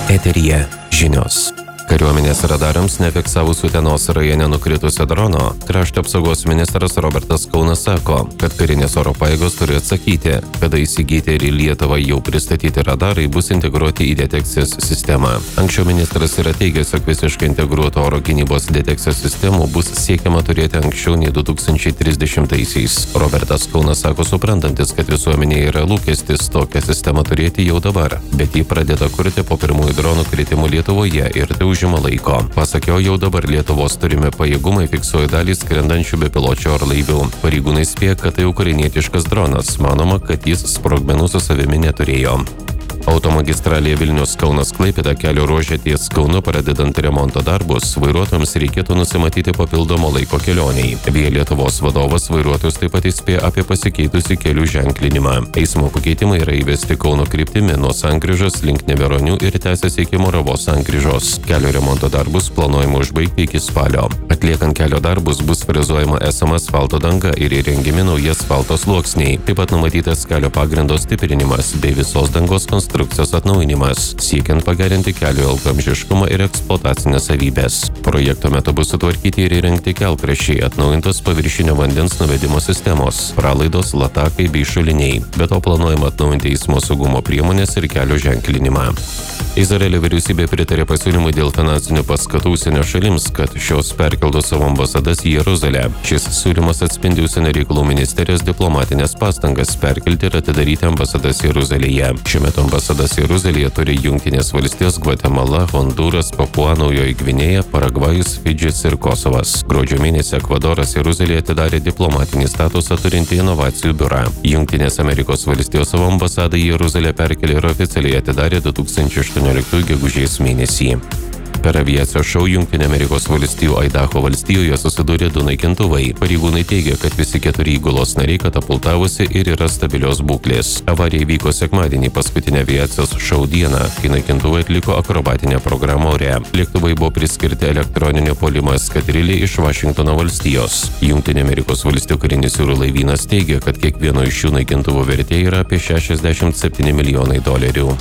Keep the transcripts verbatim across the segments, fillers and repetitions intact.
Eteryje žinios. Kariuomenės radarams nefiksavus Utenos rajone nukritusio drono, krašto apsaugos ministras Robertas Kaunas sako, kad karinės oro pajėgos turi atsakyti, kada įsigyti ir į Lietuvą jau pristatyti radarai bus integruoti į detekcijos sistemą. Anksčiau ministras yra teigęs, jog visiškai integruoto oro gynybos detekcijos sistemų bus siekiama turėti anksčiau nei du tūkstančiai trisdešimtaisiais. Robertas Kaunas sako suprantantis, kad visuomenėje yra lūkestis tokią sistemą turėti jau dabar, bet jį pradėta kurti po pirmųjų dronų kritimų Lietuvoje ir tai užima laiko. Pasakiau, jau dabar Lietuvos turimi pajėgumai fiksuoja dalį skrendančių bepiločių orlaivių. Pareigūnai spėja, kad tai ukrainietiškas dronas. Manoma, kad jis sprogmenų su savimi neturėjo. Automagistralėje Vilnius-Kaunas-Klaipėda kelio ruože ties Kaunu pradedant remonto darbus, vairuotojams reikėtų nusimatyti papildomo laiko kelioniai. Via Lietuvos vadovas vairuotojus taip pat įspėja apie pasikeitusį kelių ženklinimą. Eismo pakeitimai yra įvesti Kauno kryptimi nuo Sankryžos link Neveronių ir tęsiasi iki Moravos Sankryžos. Kelio remonto darbus planuojama užbaigti iki spalio. Atliekant kelio darbus bus frezuojama esama asfalto danga ir įrengiami nauji asfalto sluoksniai. Taip pat numatytas kelio pagrindo stiprinimas bei visos dangos konstrukcijos. Konstrukcijos atnaujinimas, siekiant pagerinti kelio ilgaamžiškumą ir eksploatacinės savybės. Projekto metu bus sutvarkyti ir įrengti kelkraščiai, atnaujintos paviršinio vandens nuvedimo sistemos, pralaidos, latakai bei šuliniai. Be to planuojama atnaujinti eismo saugumo priemonės ir kelio ženklinimą. Izraelio vyriausybė pritarė pasiūlymui dėl finansinių paskatų užsienio šalims, kad šios perkeltų savo ambasadas į Jeruzalę. Šis siūlymas atspindi užsienio reikalų ministerijos diplomatinės pastangas perkelti ir atidaryti ambasadas Jeruzalėje. Šiuo metu ambasadas Jeruzalėje turi Jungtinės valstijos, Gvatemala, Hondūras, Papua Naujoji Gvinėja, Paragvajus, Fidžis ir Kosovas. Gruodžio mėnesį Ekvadoras Jeruzalėje atidarė diplomatinį statusą turintį inovacijų biurą. Jungtinės Amerikos valstijos savo ambasadą į Jeruzalę perkelė ir oficialiai atidarė du tūkstančiai aštuonioliktųjų gegužės mėnesį. Per aviacijos šou Jungtinių Amerikos valstijų Aidaho valstijoje susidūrė du naikintuvai. Pareigūnai teigia, kad visi keturi įgulos nariai katapultavosi ir yra stabilios būklės. Avarija įvyko sekmadienį, paskutinę aviacijos šou dieną, kai naikintuvai atliko akrobatinę programą ore. Lėktuvai buvo priskirti elektroninio puolimo eskadrilei iš Vašingtono valstijos. Jungtinių Amerikos valstijų karinis jūrų laivynas teigia, kad kiekvieno iš šių naikintuvų vertė yra apie šešiasdešimt septyni milijonai dolerių.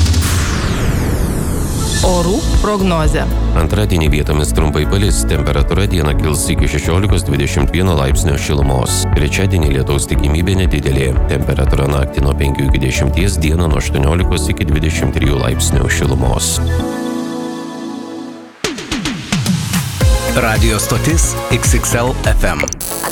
Orų prognozė. Antradienį vietomis trumpai palis, temperatūra dieną kils iki šešiolikos dvidešimt vieno laipsnio šilumos. Trečiadienį lietaus tikimybė nedidelė, temperatūra naktį nuo penkių iki dešimties, dieną nuo aštuoniolikos iki dvidešimt trijų laipsnių šilumos. Radio stotis X X L F M.